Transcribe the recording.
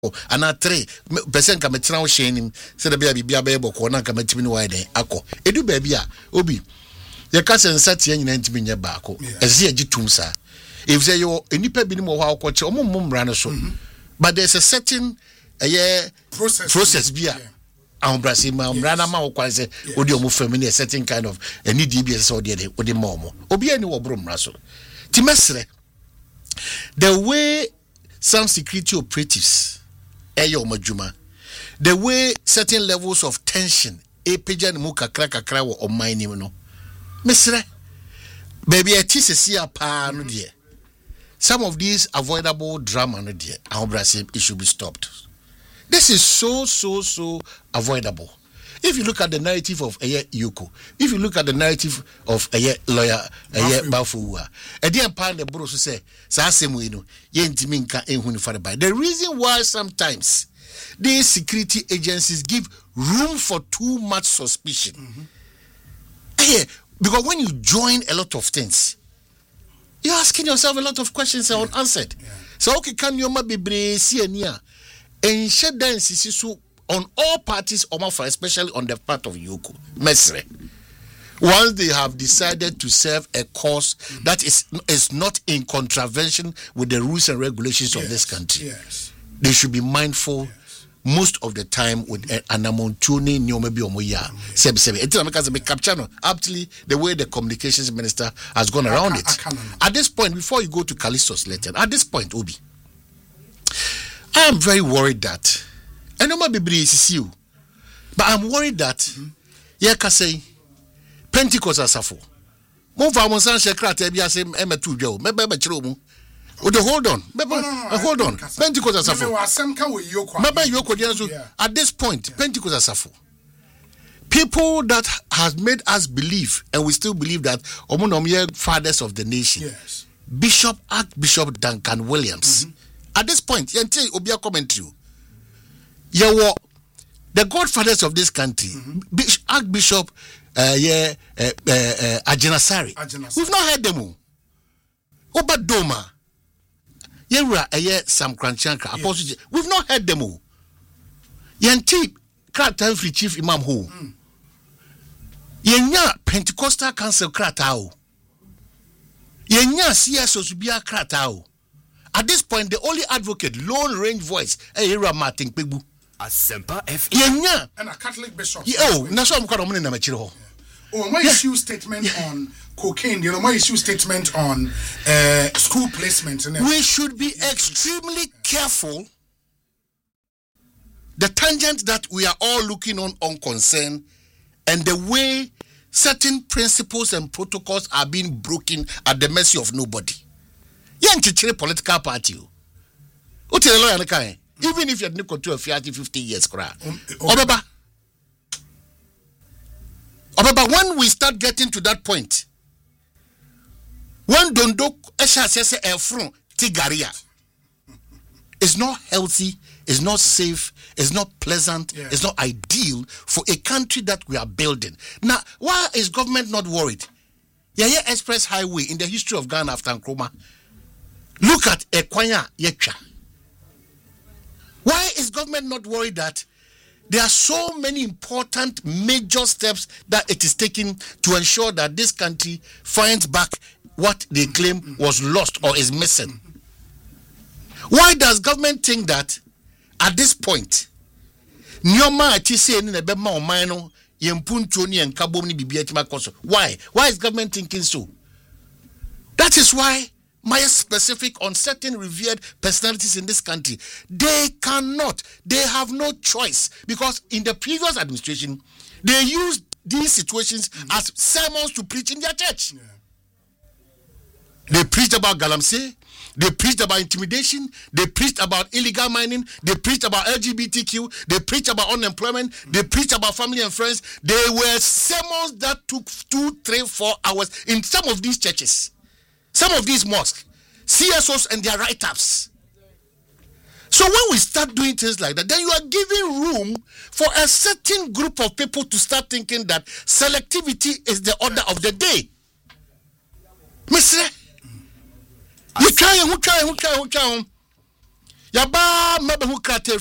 and at 3% come at now shame, said a baby bebo corner come at me wide ako. Edu baby, Obi. Your cousin sat here in Antimina Bako, as here Jitumsa. If they are any pebble more how coach or mum run so. But there's a certain process beer. Brasima, Ranama, or quasi, Odio Mufemini, a certain kind of any DBS or the Momo. Obiani or Brum Russell. Timesre, the way some security operatives, Eyo Majuma, the way certain levels of tension, Epijan Muka Kraka Krawa or mining, no. Mesre, baby, a TCC pan, dear. Some of these avoidable drama, no dear, it should be stopped. This is so avoidable. If you look at the narrative of Yuko, if you look at the narrative of lawyer Bafua, dear pan the bros who say, Sasemuino, Yentiminka Ehunifarabai. The reason why sometimes these security agencies give room for too much suspicion. Because when you join a lot of things, you're asking yourself a lot of questions are unanswered. So, okay, can you be brave? And shut down on all parties, especially on the part of Yuko, Mesre. Once they have decided to serve a cause that is not in contravention with the rules and regulations of this country, they should be mindful. Most of the time with Anamontuni Nyomebi Omoya Seb. It's a capture aptly the way the communications minister has gone around it. At this point, before you go to Callisto's letter, at this point, Obi, I am very worried that I know my baby is you, but I'm worried that say Pentecost asafo. Move our monsan shekrat ebiase emetu dwo. Mebe chiro mu. Hold on. Hold on. Pentecost asafo. At this point, Pentecost asafo. People that has made us believe, and we still believe that omonomye fathers of the nation. Archbishop Duncan Williams. At this point, yente obia commentary. The godfathers of this country, Archbishop Ajenasari. We've not heard them all. Obadoma. Sam Kranchanka, Apostle. We've not heard them all. Yanti Kratan Free Chief Imam Ho. Yenya Pentecostal Council Kratao. Yenya CSO Subia Kratao. At this point, the only advocate, lone range voice, Era Martin Pebu. Asempa F. Yenya. And a Catholic bishop. That's what I'm calling in the my issue statement on cocaine, my issue statement on school placement. We should be extremely careful. The tangent that we are all looking on concern and the way certain principles and protocols are being broken at the mercy of nobody. Yanti political party. Even if you had not to a 50 years, but when we start getting to that point, when Dondo Esha says a front Tigaria, it's not healthy, it's not safe, it's not pleasant, it's not ideal for a country that we are building. Now, why is government not worried? Yaya Express Highway in the history of Ghana after Nkrumah. Look at Ekwanya Yekcha. Why is government not worried that there are so many important major steps that it is taking to ensure that this country finds back what they claim was lost or is missing? Why does government think that at this point, why? Why is government thinking so? That is why my specific on certain revered personalities in this country, they have no choice, because in the previous administration, they used these situations as sermons to preach in their church. They preached about galamsey, they preached about intimidation, they preached about illegal mining, they preached about LGBTQ, they preached about unemployment, they preached about family and friends. They were sermons that took 2, 3, 4 hours in some of these churches. Some of these mosques, CSOs and their write-ups. So when we start doing things like that, then you are giving room for a certain group of people to start thinking that selectivity is the order of the day. Mister, who try. yaba mabe hu krate